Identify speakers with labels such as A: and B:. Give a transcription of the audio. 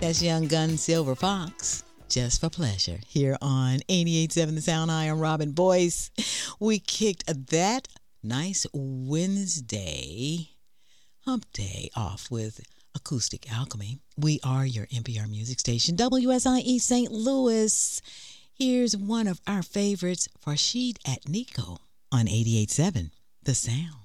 A: That's Young Gun Silver Fox. Just for pleasure. Here on 88.7 The Sound. I am Robin Boyce. We kicked that nice Wednesday hump day off with Acoustic Alchemy. We are your NPR music station, WSIE St. Louis. Here's one of our favorites, Farshid Atniko on 88.7 The Sound.